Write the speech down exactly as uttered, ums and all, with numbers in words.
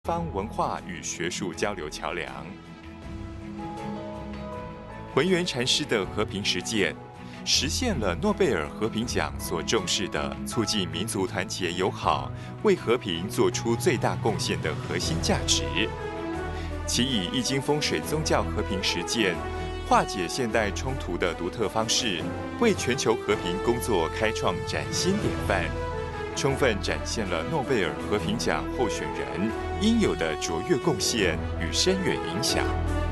方文化与学术交流桥梁。浑元禅师的和平实践，实现了诺贝尔和平奖所重视的促进民族团结友好、为和平做出最大贡献的核心价值。其以易经风水宗教和平实践，化解现代冲突的独特方式，为全球和平工作开创崭新典范，充分展现了诺贝尔和平奖候选人应有的卓越贡献与深远影响。